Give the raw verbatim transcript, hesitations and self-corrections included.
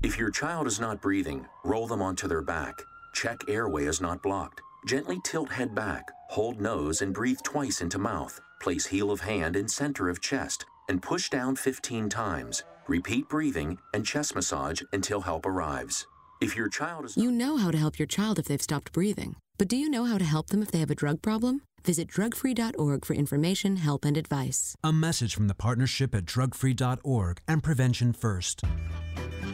If your child is not breathing, roll them onto their back. Check airway is not blocked. Gently tilt head back, hold nose and breathe twice into mouth. Place heel of hand in center of chest and push down fifteen times. Repeat breathing and chest massage until help arrives. If your child is... You know how to help your child if they've stopped breathing. But do you know how to help them if they have a drug problem? Visit drug free dot org for information, help, and advice. A message from the partnership at drug free dot org and Prevention First.